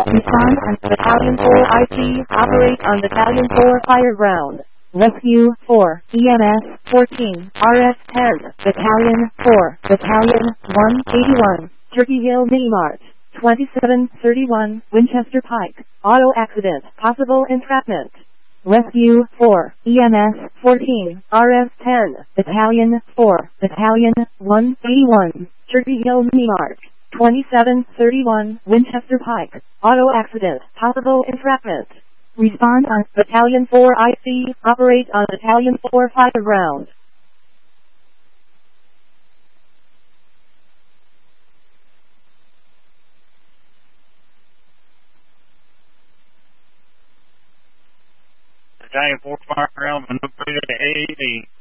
Respond on Battalion 4 IC. Operate on Battalion 4 fire ground. Rescue 4, EMS 14, RF 10, Battalion 4, Battalion 181, Turkey Hill Mini Mart, 2731, Winchester Pike, auto accident, possible entrapment. Rescue 4, EMS 14, RF 10, Battalion 4, Battalion 181, Turkey Hill Mini Mart, 2731, Winchester Pike, auto accident, possible entrapment. Respond on Battalion 4 IC. Operate on Battalion 4 fire ground. Battalion 4 fire ground, maneuver to AAV.